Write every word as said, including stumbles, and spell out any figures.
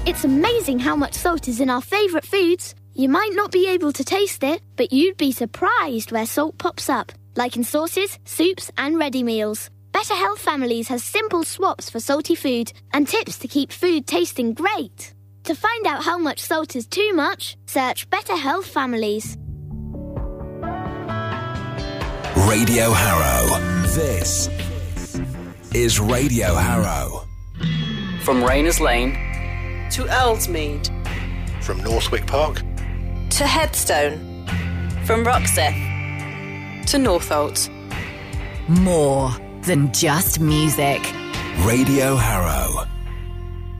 It's amazing how much salt is in our favourite foods. You might not be able to taste it, but you'd be surprised where salt pops up, like in sauces, soups and ready meals. Better Health Families has simple swaps for salty food and tips to keep food tasting great. To find out how much salt is too much, search Better Health Families. Radio Harrow. This is Radio Harrow. From Rayners Lane to Earlsmead. From Northwick Park to Headstone. From Roxeth to Northolt. More than just music. Radio Harrow.